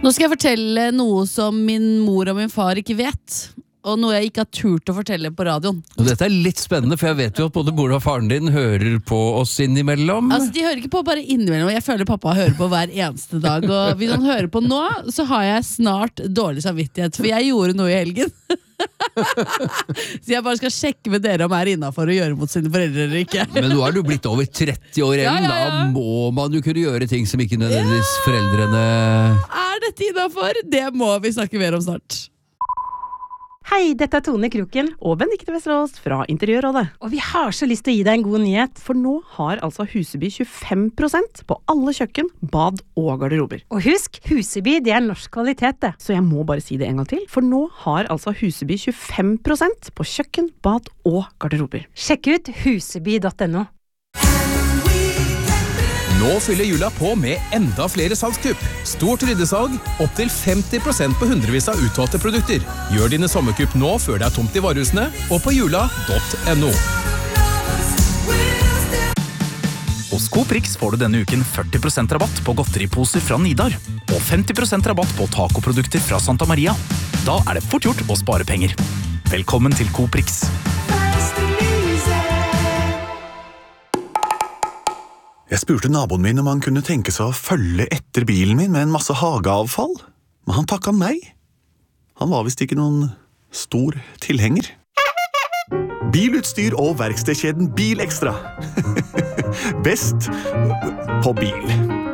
Nå skal jeg fortelle noe som min mor og min far ikke vet, og noe jeg ikke har turt å fortelle på radioen. Og dette litt spennende, for jeg vet jo at både mor og faren din hører på oss innimellom. Altså, de hører ikke på bare innimellom. Jeg føler pappa hører på hver eneste dag. Og hvis han hører på nå, så har jeg snart dårlig samvittighet, for jeg gjorde noe i helgen. Så jeg bare skal sjekke med dere om jeg innenfor å gjøre mot sine foreldre eller ikke. Men nå er du blitt over 30 år, Ellen. Da må man jo kunne gjøre ting som ikke nødvendigvis foreldrene... Er dette innenfor? Det må vi snakke mer om snart. Hei, dette Tone Kroken og Benedikte Vesterås fra Interiørrådet. Og vi har så lyst til å gi deg en god nyhet, for nå har altså Huseby 25% på alle kjøkken, bad og garderober. Og husk, Huseby det er norsk kvalitet det. Så jeg må bare si det en gang til, for nå har altså Huseby 25% på kjøkken, bad og garderober. Sjekk ut huseby.no. Nå fyller jula på med enda flere salgskupp. Stort ryddesalg, opp til 50% på hundrevis av utvalgte produkter. Gjør dine sommerkupp nå før det er tomt i varehusene, og på jula.no. Hos Coprix får du denne uken 40% rabatt på godteriposer fra Nidar, og 50% rabatt på tacoprodukter fra Santa Maria. Da er det fort gjort å spare penger. Velkommen til Coprix. Jeg spurte naboen min om han kunne tenke seg å følge etter bilen min med en masse hageavfall, men han takket nei. Han var vist ikke noen stor tilhenger. Bilutstyr og verkstedkjeden Bil Extra. Best på bil.